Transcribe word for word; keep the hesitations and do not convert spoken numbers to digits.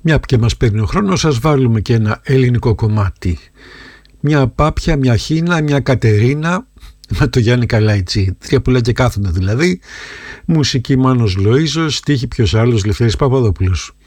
Μια και μας παίρνει ο χρόνος, σας βάλουμε και ένα ελληνικό κομμάτι. Μια Πάπια, μια Χίνα, μια Κατερίνα με το Γιάννη Καλαϊτζή. Τρία πουλά και κάθονται δηλαδή. Μουσική Μάνος Λοΐζος, στίχη ποιος άλλος, Λευτέρης Παπαδόπουλος.